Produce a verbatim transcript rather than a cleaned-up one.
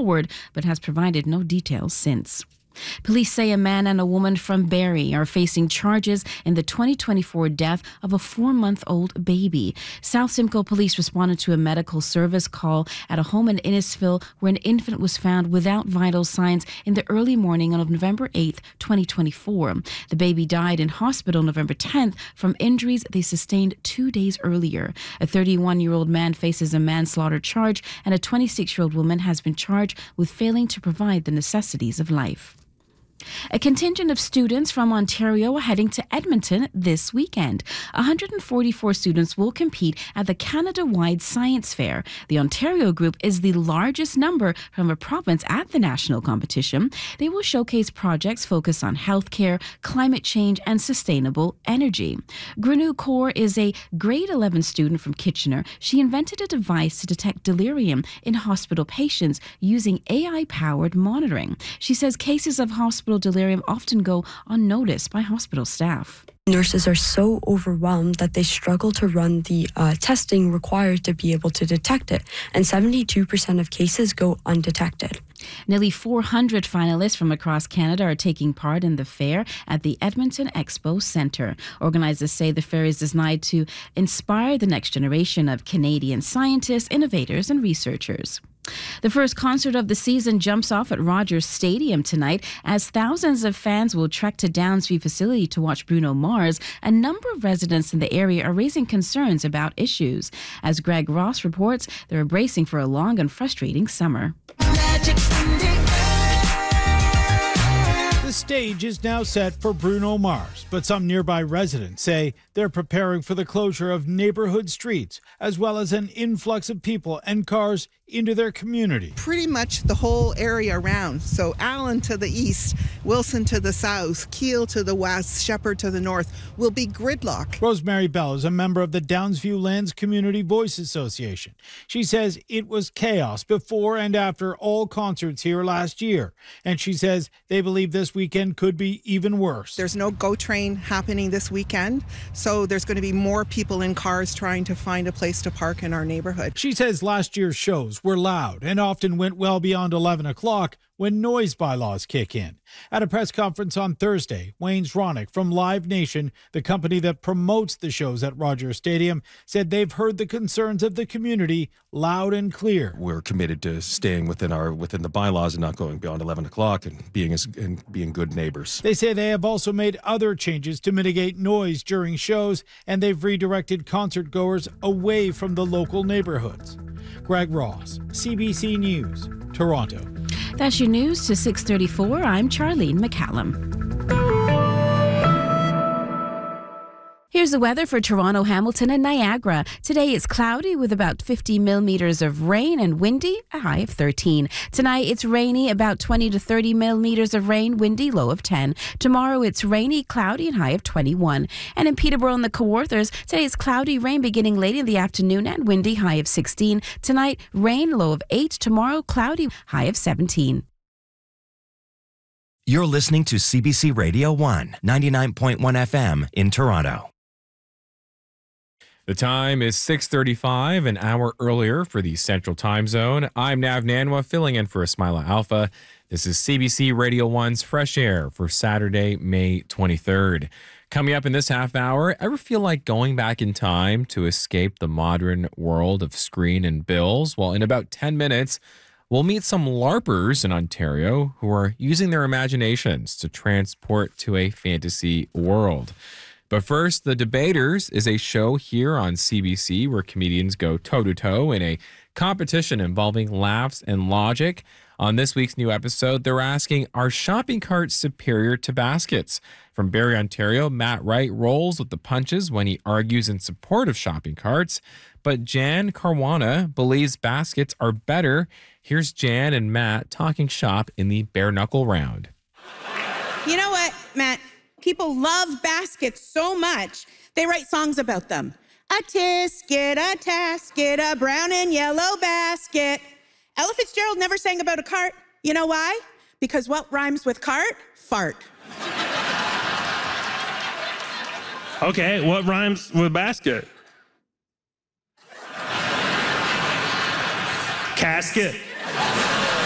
forward, but has provided no details since. Police say a man and a woman from Barrie are facing charges in the twenty twenty-four death of a four-month-old baby. South Simcoe police responded to a medical service call at a home in Innisfil where an infant was found without vital signs in the early morning of November eighth, twenty twenty-four. The baby died in hospital November tenth from injuries they sustained two days earlier. A thirty-one-year-old man faces a manslaughter charge, and a twenty-six-year-old woman has been charged with failing to provide the necessities of life. A contingent of students from Ontario are heading to Edmonton this weekend. one hundred forty-four students will compete at the Canada-wide Science Fair. The Ontario group is the largest number from a province at the national competition. They will showcase projects focused on healthcare, climate change, and sustainable energy. Grenu Kaur is a grade eleven student from Kitchener. She invented a device to detect delirium in hospital patients using A I-powered monitoring. She says cases of hospital delirium often go unnoticed by hospital staff. Nurses are so overwhelmed that they struggle to run the uh, testing required to be able to detect it, and seventy-two percent of cases go undetected. Nearly four hundred finalists from across Canada are taking part in the fair at the Edmonton Expo Centre. Organizers say the fair is designed to inspire the next generation of Canadian scientists, innovators, and researchers. The first concert of the season jumps off at Rogers Stadium tonight as thousands of fans will trek to Downsview facility to watch Bruno Mars. A number of residents in the area are raising concerns about issues. As Greg Ross reports, they're bracing for a long and frustrating summer. The stage is now set for Bruno Mars, but some nearby residents say they're preparing for the closure of neighborhood streets, as well as an influx of people and cars into their community. Pretty much the whole area around. So Allen to the east, Wilson to the south, Keele to the west, Shepherd to the north will be gridlock. Rosemary Bell is a member of the Downsview Lands Community Voice Association. She says it was chaos before and after all concerts here last year, and she says they believe this weekend could be even worse. There's no GO train happening this weekend, so there's going to be more people in cars trying to find a place to park in our neighborhood. She says last year's shows were loud and often went well beyond eleven o'clock when noise bylaws kick in. At a press conference on Thursday, Wayne Zronick from Live Nation, the company that promotes the shows at Rogers Stadium, said they've heard the concerns of the community loud and clear. We're committed to staying within our within the bylaws and not going beyond eleven o'clock and being as, and being good neighbors. They say they have also made other changes to mitigate noise during shows, and they've redirected concert goers away from the local neighborhoods. Greg Ross, C B C News, Toronto. That's your news to six thirty-four. I'm Charlene McCallum. Here's the weather for Toronto, Hamilton, and Niagara. Today it's cloudy with about fifty millimeters of rain and windy, a high of thirteen. Tonight it's rainy, about twenty to thirty millimeters of rain, windy, low of ten. Tomorrow it's rainy, cloudy, and high of twenty-one. And in Peterborough and the Kawarthas, today it's cloudy, rain beginning late in the afternoon and windy, high of sixteen. Tonight, rain, low of eight. Tomorrow, cloudy, high of seventeen. You're listening to C B C Radio one, ninety-nine point one F M in Toronto. The time is six thirty-five, an hour earlier for the Central Time Zone. I'm Nav Nanwa, filling in for Ismaila Alpha. This is C B C Radio one's Fresh Air for Saturday, May twenty-third. Coming up in this half hour, ever feel like going back in time to escape the modern world of screen and bills? Well, in about ten minutes, we'll meet some LARPers in Ontario who are using their imaginations to transport to a fantasy world. But first, The Debaters is a show here on C B C where comedians go toe-to-toe in a competition involving laughs and logic. On this week's new episode, they're asking, are shopping carts superior to baskets? From Barrie, Ontario, Matt Wright rolls with the punches when he argues in support of shopping carts. But Jan Caruana believes baskets are better. Here's Jan and Matt talking shop in the bare knuckle round. You know what, Matt? People love baskets so much, they write songs about them. A tisket, a tasket, a brown and yellow basket. Ella Fitzgerald never sang about a cart. You know why? Because what rhymes with cart? Fart. Okay, what rhymes with basket? Casket.